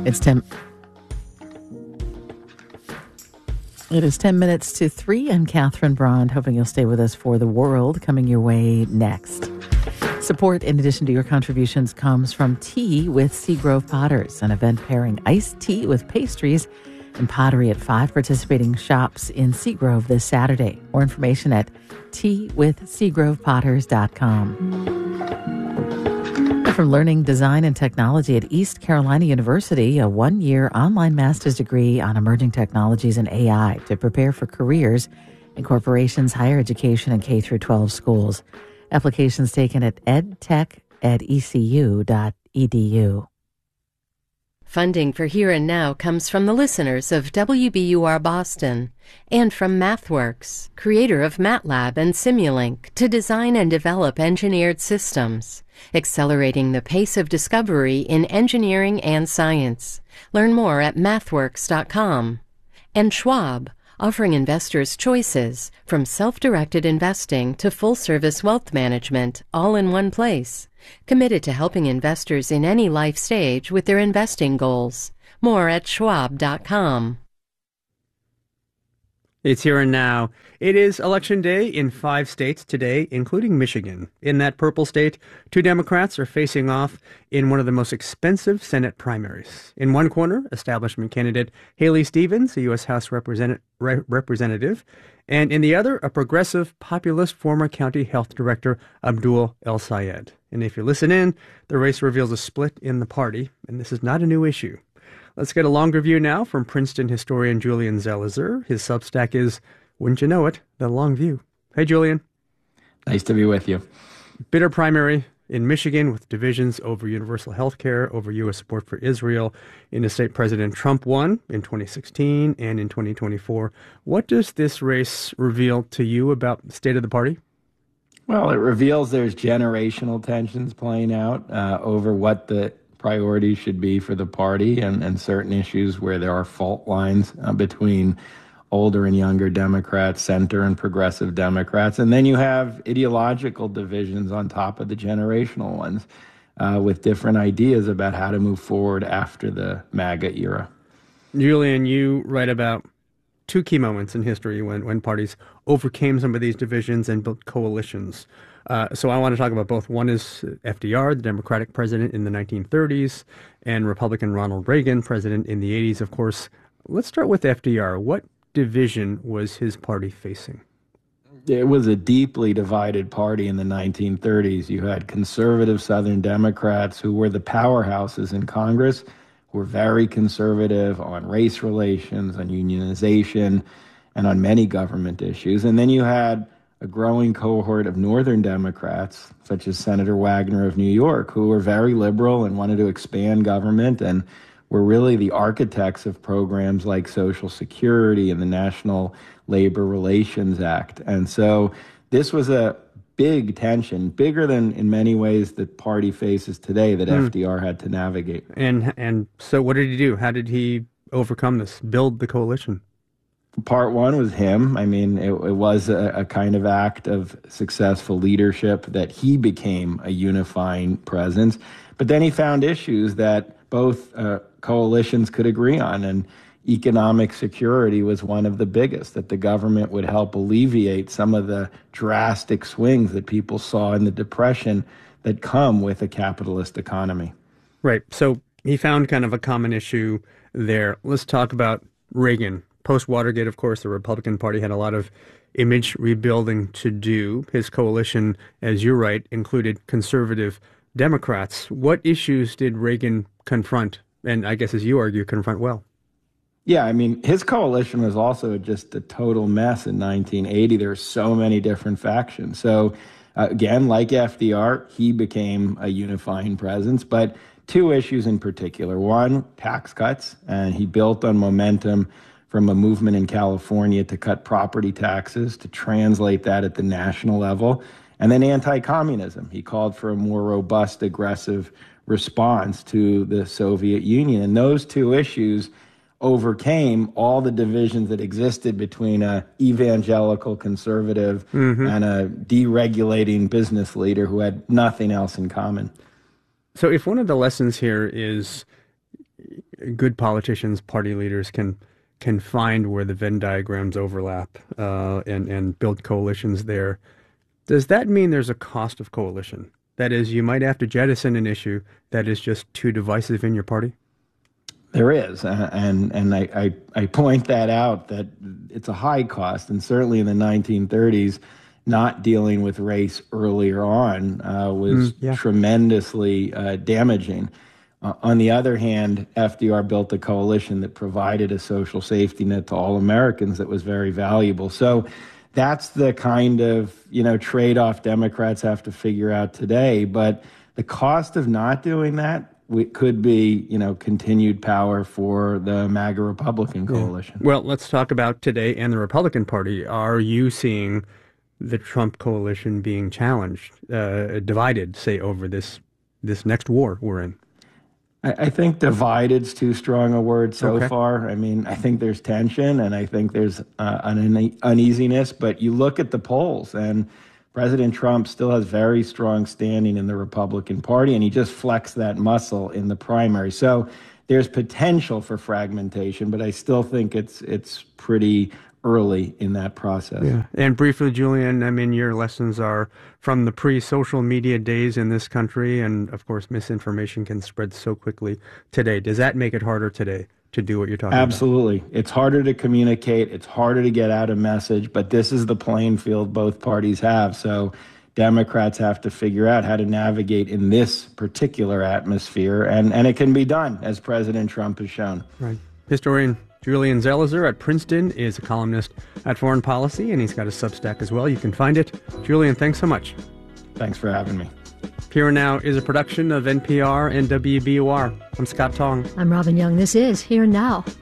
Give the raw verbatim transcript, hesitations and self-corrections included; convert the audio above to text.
It's ten. It is ten minutes to three. I'm Catherine Braun, hoping you'll stay with us for The World, coming your way next. Support, in addition to your contributions, comes from Tea with Seagrove Potters, an event pairing iced tea with pastries and pottery at five participating shops in Seagrove this Saturday. More information at tea with seagrove potters dot com. From learning design and technology at East Carolina University, a one-year online master's degree on emerging technologies and A I to prepare for careers in corporations, higher education, and K through twelve schools. Applications taken at edtech at e c u dot e d u. Funding for Here and Now comes from the listeners of W B U R Boston and from MathWorks, creator of MATLAB and Simulink, to design and develop engineered systems, accelerating the pace of discovery in engineering and science. Learn more at mathworks dot com. And Schwab, offering investors choices from self-directed investing to full-service wealth management, all in one place. Committed to helping investors in any life stage with their investing goals. More at schwab dot com. It's Here and Now. It is Election Day in five states today, including Michigan. In that purple state, two Democrats are facing off in one of the most expensive Senate primaries. In one corner, establishment candidate Haley Stevens, a U S House represent- re- representative, and in the other, a progressive, populist former county health director, Abdul El-Sayed. And if you listen in, the race reveals a split in the party, and this is not a new issue. Let's get a longer view now from Princeton historian Julian Zelizer. His Substack is, wouldn't you know it, The Long View. Hey, Julian. Nice to be with you. Bitter primary in Michigan with divisions over universal health care, over U S support for Israel. In a state, President Trump won in twenty sixteen and in twenty twenty-four. What does this race reveal to you about the state of the party? Well, it reveals there's generational tensions playing out uh, over what the priorities should be for the party and, and certain issues where there are fault lines uh, between older and younger Democrats, center and progressive Democrats. And then you have ideological divisions on top of the generational ones uh, with different ideas about how to move forward after the MAGA era. Julian, you write about two key moments in history when, when parties overcame some of these divisions and built coalitions. Uh, so I want to talk about both. One is F D R, the Democratic president in the nineteen thirties, and Republican Ronald Reagan, president in the eighties, of course. Let's start with F D R. What division was his party facing? It was a deeply divided party in the nineteen thirties. You had conservative Southern Democrats who were the powerhouses in Congress, who were very conservative on race relations, on unionization, and on many government issues. And then you had a growing cohort of Northern Democrats, such as Senator Wagner of New York, who were very liberal and wanted to expand government and were really the architects of programs like Social Security and the National Labor Relations Act. And so this was a big tension, bigger than in many ways the party faces today that mm. F D R had to navigate. And and so what did he do? How did he overcome this, build the coalition? Part one was him. I mean, it, it was a, a kind of act of successful leadership that he became a unifying presence. But then he found issues that both uh, coalitions could agree on, and economic security was one of the biggest, that the government would help alleviate some of the drastic swings that people saw in the Depression that come with a capitalist economy. Right. So he found kind of a common issue there. Let's talk about Reagan. Post-Watergate, of course, the Republican Party had a lot of image rebuilding to do. His coalition, as you write, included conservative Democrats. What issues did Reagan confront, and I guess as you argue, confront well? Yeah, I mean, his coalition was also just a total mess in nineteen eighty. There were so many different factions. So, uh, again, like F D R, he became a unifying presence, but two issues in particular. One, tax cuts, and he built on momentum from a movement in California to cut property taxes, to translate that at the national level. And then anti-communism. He called for a more robust, aggressive response to the Soviet Union. And those two issues overcame all the divisions that existed between a evangelical conservative mm-hmm. and a deregulating business leader who had nothing else in common. So if one of the lessons here is good politicians, party leaders can can find where the Venn diagrams overlap uh, and, and build coalitions there. Does that mean there's a cost of coalition? That is, you might have to jettison an issue that is just too divisive in your party? There is, uh, and and I, I, I point that out, that it's a high cost, and certainly in the nineteen thirties, not dealing with race earlier on uh, was mm, yeah. tremendously uh, damaging. Uh, on the other hand, F D R built a coalition that provided a social safety net to all Americans that was very valuable. So that's the kind of, you know, trade-off Democrats have to figure out today. But the cost of not doing that it could be, you know, continued power for the MAGA Republican coalition. Yeah. Well, let's talk about today and the Republican Party. Are you seeing the Trump coalition being challenged, uh, divided, say, over this this next war we're in? I, I think divided's too strong a word so okay. far. I mean, I think there's tension, and I think there's uh, an uneasiness. But you look at the polls, and President Trump still has very strong standing in the Republican Party, and he just flexed that muscle in the primary. So there's potential for fragmentation, but I still think it's it's pretty early in that process. Yeah. And briefly, Julian, I mean, your lessons are from the pre-social media days in this country, and of course, misinformation can spread so quickly today. Does that make it harder today to do what you're talking Absolutely. about? Absolutely. It's harder to communicate. It's harder to get out a message, but this is the playing field both parties have. So Democrats have to figure out how to navigate in this particular atmosphere, and, and it can be done, as President Trump has shown. Right. Historian Julian Zelizer at Princeton is a columnist at Foreign Policy, and he's got a Substack as well. You can find it. Julian, thanks so much. Thanks for having me. Here and Now is a production of N P R and W B U R. I'm Scott Tong. I'm Robin Young. This is Here and Now.